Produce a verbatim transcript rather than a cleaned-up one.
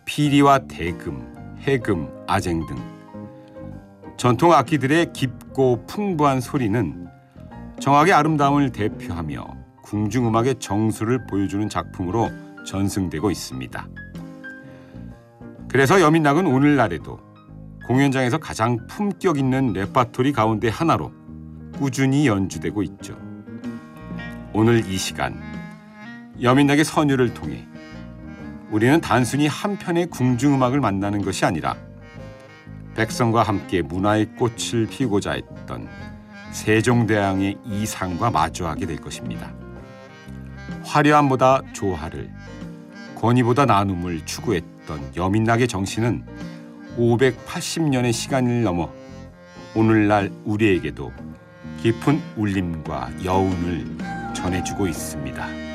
피리와 대금, 해금, 아쟁 등 전통 악기들의 깊고 풍부한 소리는 정악의 아름다움을 대표하며 궁중음악의 정수를 보여주는 작품으로 전승되고 있습니다. 그래서 여민낙은 오늘날에도 공연장에서 가장 품격 있는 레파토리 가운데 하나로 꾸준히 연주되고 있죠. 오늘 이 시간 여민낙의 선율을 통해 우리는 단순히 한 편의 궁중음악을 만나는 것이 아니라 백성과 함께 문화의 꽃을 피우고자 했던 세종대왕의 이상과 마주하게 될 것입니다. 화려함보다 조화를, 권위보다 나눔을 추구했던 여민낙의 정신은 오백팔십 년의 시간을 넘어 오늘날 우리에게도 깊은 울림과 여운을 전해주고 있습니다.